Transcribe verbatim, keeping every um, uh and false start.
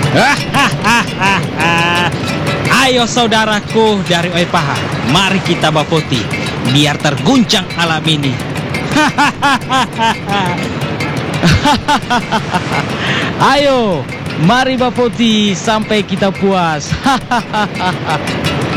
Ayo saudaraku dari Oepaha, mari kita bapoti, biar terguncang alam ini. Ayo, mari bapoti sampai kita puas.